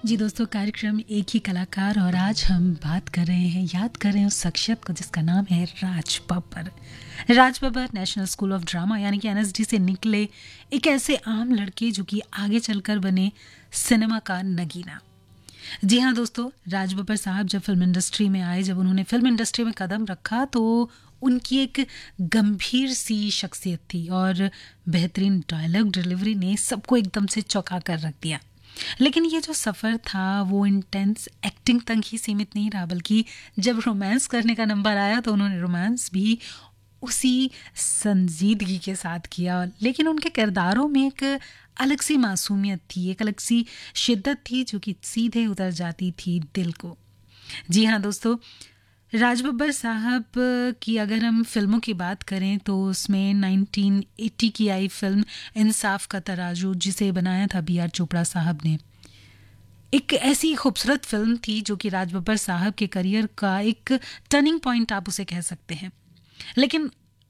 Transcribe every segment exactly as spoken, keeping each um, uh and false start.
जी दोस्तों, कार्यक्रम एक ही कलाकार और आज हम बात कर रहे हैं, याद कर रहे हैं उस शख्सियत को जिसका नाम है Raj Babbar. Raj Babbar national school of drama यानी कि एन एस डी से निकले एक ऐसे आम लड़के जो कि आगे चलकर बने सिनेमा का नगीना। जी हाँ दोस्तों, राज बब्बर साहब जब फिल्म इंडस्ट्री में आए, जब उन्होंने फिल्म इंडस्ट्री में कदम रखा तो उनकी एक गंभीर सी शख्सियत थी और बेहतरीन डायलॉग डिलीवरी ने सबको एकदम से चौंका कर रख दिया। लेकिन ये जो सफ़र था वो इंटेंस एक्टिंग तक ही सीमित नहीं रहा, बल्कि जब रोमांस करने का नंबर आया तो उन्होंने रोमांस भी उसी संजीदगी के साथ किया। लेकिन उनके किरदारों में एक अलग सी मासूमियत थी, एक अलग सी शिद्दत थी जो कि सीधे उतर जाती थी दिल को। जी हाँ दोस्तों, राज बब्बर साहब की अगर हम फिल्मों की बात करें तो उसमें नाइनटीन एटी की आई फिल्म इंसाफ का तराजू, जिसे बनाया था बी आर चोपड़ा साहब ने, एक ऐसी खूबसूरत फिल्म थी जो कि राज बब्बर साहब के करियर का एक टर्निंग पॉइंट आप उसे कह सकते हैं। लेकिन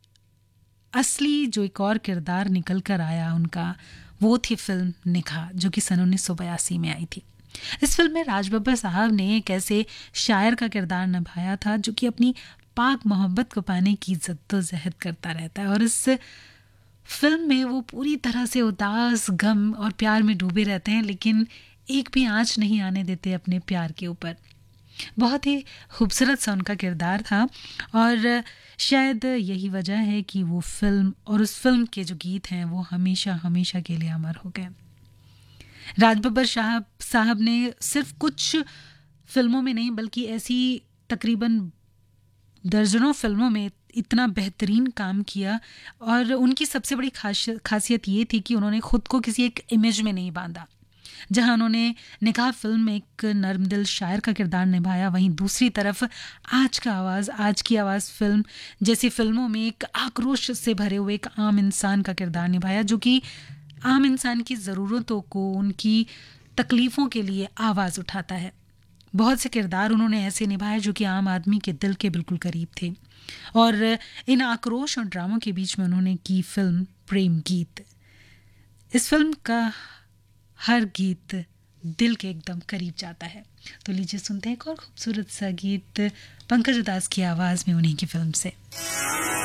असली जो एक और किरदार निकल कर आया उनका, वो थी फिल्म निगाह, जो कि सन उन्नीस सौ बयासी में आई थी। इस फिल्म में राज बब्बर साहब ने एक ऐसे शायर का किरदार निभाया था जो कि अपनी पाक मोहब्बत को पाने की जद्दोजहद करता रहता है, और इस फिल्म में वो पूरी तरह से उदास, गम और प्यार में डूबे रहते हैं, लेकिन एक भी आंच नहीं आने देते अपने प्यार के ऊपर। बहुत ही खूबसूरत सा उनका किरदार था और शायद यही वजह है कि वो फिल्म और उस फिल्म के जो गीत हैं वो हमेशा हमेशा के लिए अमर हो गए। राज बब्बर साहब साहब ने सिर्फ कुछ फिल्मों में नहीं बल्कि ऐसी तकरीबन दर्जनों फिल्मों में इतना बेहतरीन काम किया, और उनकी सबसे बड़ी खास खासियत ये थी कि उन्होंने खुद को किसी एक इमेज में नहीं बांधा। जहां उन्होंने निगाह फिल्म में एक नर्मदिल शायर का किरदार निभाया, वहीं दूसरी तरफ आज का आवाज़ आज की आवाज़ फिल्म जैसी फिल्मों में एक आक्रोश से भरे हुए एक आम इंसान का किरदार निभाया, जो कि आम इंसान की ज़रूरतों को, उनकी तकलीफ़ों के लिए आवाज़ उठाता है। बहुत से किरदार उन्होंने ऐसे निभाए जो कि आम आदमी के दिल के बिल्कुल करीब थे, और इन आक्रोश और ड्रामों के बीच में उन्होंने की फिल्म प्रेम गीत। इस फिल्म का हर गीत दिल के एकदम करीब जाता है। तो लीजिए सुनते हैं एक और खूबसूरत सा गीत पंकज उदास की आवाज़ में उन्हीं की फिल्म से।